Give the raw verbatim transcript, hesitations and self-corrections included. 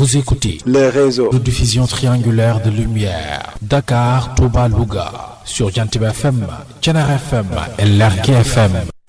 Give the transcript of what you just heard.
Vous écoutez les réseaux de diffusion triangulaire de lumière. Dakar, Touba, Louga. Sur Jantib F M, Thiénaba F M et Lergui F M.